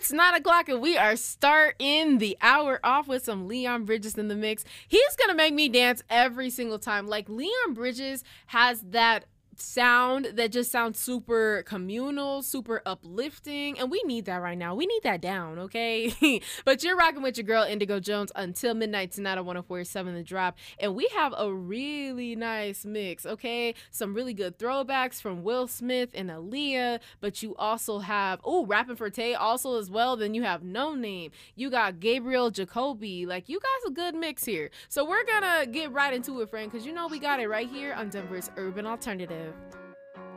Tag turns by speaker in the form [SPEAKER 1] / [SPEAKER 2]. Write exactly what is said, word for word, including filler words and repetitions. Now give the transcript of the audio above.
[SPEAKER 1] It's nine o'clock and we are starting the hour off with some Leon Bridges in the mix. He's gonna make me dance every single time. Like, Leon Bridges has that sound that just sounds super communal, super uplifting, and we need that right now. We need that down, okay? But you're rocking with your girl Indigo Jones until midnight tonight on one oh four point seven The Drop, and we have a really nice mix, okay? Some really good throwbacks from Will Smith and Aaliyah, but you also have, oh, Rapping for Tay also as well. Then you have No Name, you got Gabriel Jacoby. Like, you guys a good mix here. So we're gonna get right into it, friend, because you know we got it right here on Denver's Urban Alternative.